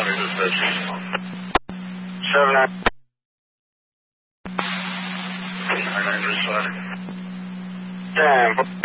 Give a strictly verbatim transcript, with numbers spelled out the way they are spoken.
County dispatch. Seven nine. Nine nine responding. Damn.